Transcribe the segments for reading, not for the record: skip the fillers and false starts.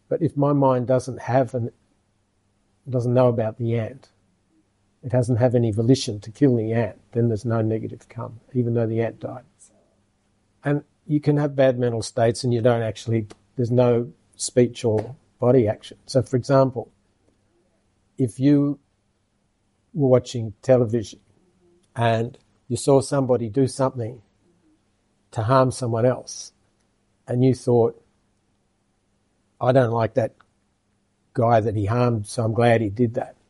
But if my mind doesn't know about the ant, it doesn't have any volition to kill the ant, then there's no negative karma, even though the ant died. And you can have bad mental states and there's no speech or body action. So, for example, if you were watching television and you saw somebody do something to harm someone else, and you thought, I don't like that guy that he harmed, so I'm glad he did that.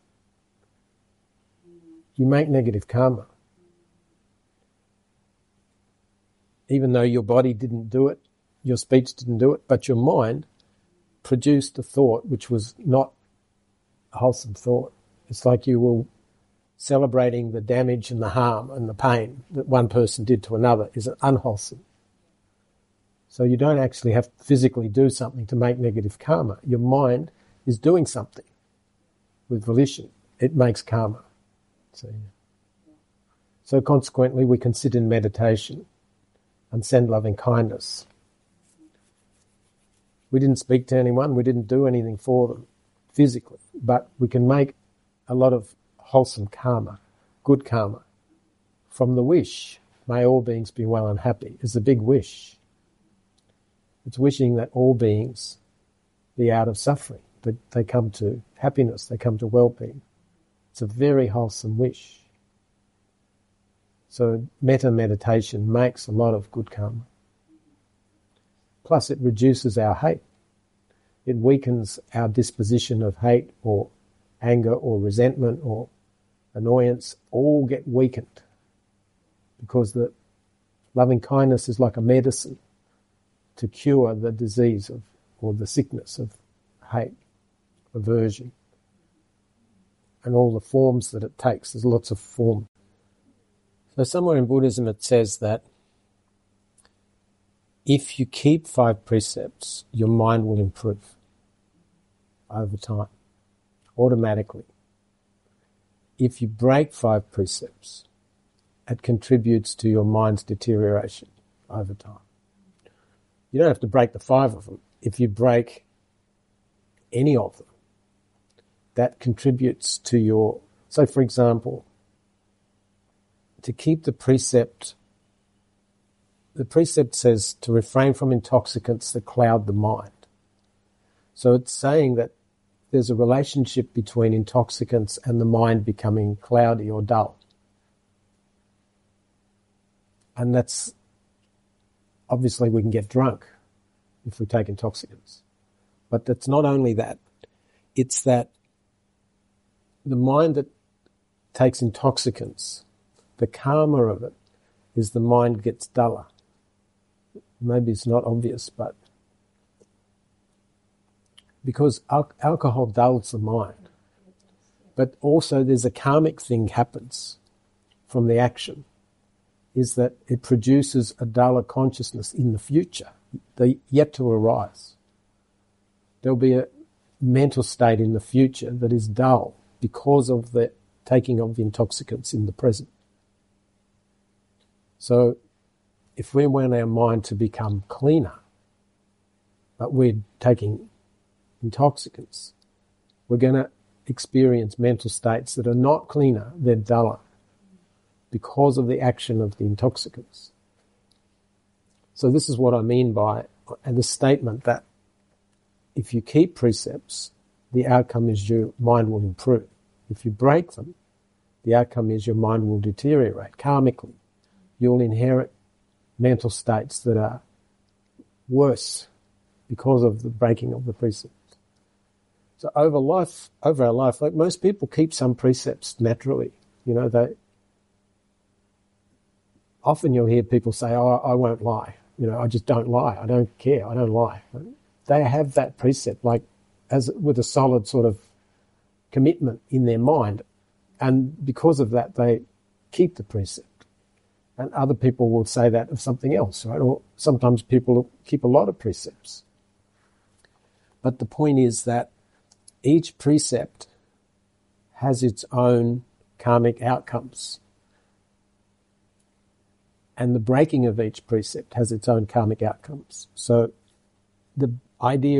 You make negative karma. Even though your body didn't do it, your speech didn't do it, but your mind produced a thought which was not a wholesome thought. It's like you were celebrating the damage and the harm and the pain that one person did to another is unwholesome. So you don't actually have to physically do something to make negative karma. Your mind is doing something with volition. It makes karma. So consequently, we can sit in meditation and send loving kindness. We didn't speak to anyone. We didn't do anything for them physically. But we can make a lot of wholesome karma, good karma, from the wish, may all beings be well and happy, is a big wish. It's wishing that all beings be out of suffering, that they come to happiness, they come to well-being. It's a very wholesome wish. So metta meditation makes a lot of good karma. Plus it reduces our hate. It weakens our disposition of hate or anger or resentment or annoyance, all get weakened, because the loving kindness is like a medicine to cure the disease of, or the sickness of hate, aversion, and all the forms that it takes. There's lots of forms. So somewhere in Buddhism it says that if you keep 5 precepts, your mind will improve over time, automatically. If you break 5 precepts, it contributes to your mind's deterioration over time. You don't have to break the 5 of them. If you break any of them, that contributes to your... So, for example, to keep the precept says to refrain from intoxicants that cloud the mind. So it's saying that there's a relationship between intoxicants and the mind becoming cloudy or dull. And that's... Obviously we can get drunk if we take intoxicants. But that's not only that. It's that the mind that takes intoxicants, the karma of it is the mind gets duller. Maybe it's not obvious, but because alcohol dulls the mind. But also there's a karmic thing happens from the action, is that it produces a duller consciousness in the future, yet to arise. There'll be a mental state in the future that is dull because of the taking of the intoxicants in the present. So if we want our mind to become cleaner, but we're taking intoxicants, we're going to experience mental states that are not cleaner, they're duller, because of the action of the intoxicants. So this is what I mean by the statement that if you keep precepts, the outcome is your mind will improve. If you break them, the outcome is your mind will deteriorate karmically. You'll inherit mental states that are worse because of the breaking of the precepts. So over our life, like most people keep some precepts naturally. You know, often you'll hear people say, "Oh, I won't lie. You know, I just don't lie. I don't care. I don't lie." They have that precept, like as with a solid sort of commitment in their mind, and because of that, they keep the precept. And other people will say that of something else, right? Or sometimes people keep a lot of precepts. But the point is that each precept has its own karmic outcomes. And the breaking of each precept has its own karmic outcomes. So the idea